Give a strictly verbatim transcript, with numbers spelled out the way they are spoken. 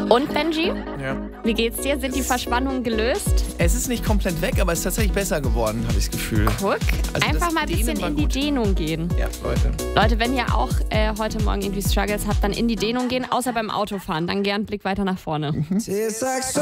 Und Benji, Ja. wie geht's dir? Sind die Verspannungen gelöst? Es ist nicht komplett weg, aber es ist tatsächlich besser geworden, habe ich das Gefühl. Guck, Also einfach das mal ein Dehnen bisschen war in die gut. Dehnung gehen. Ja, Leute. Leute, wenn ihr auch äh, heute Morgen irgendwie Struggles habt, dann in die Dehnung gehen, außer beim Autofahren. Dann gern einen Blick weiter nach vorne.